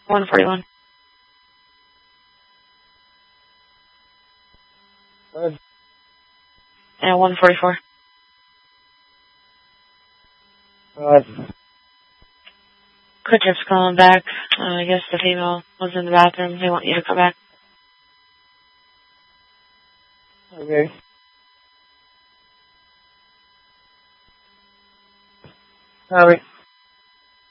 141. Good. And 144. Good. Quick Trip's calling back. I guess the female was in the bathroom. They want you to come back. Okay. Sorry.